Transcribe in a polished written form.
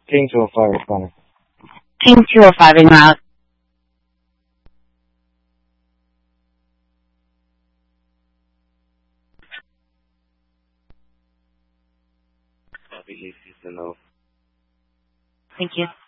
King 205 responding. King 205 in route. Copy, easy to know. Thank you.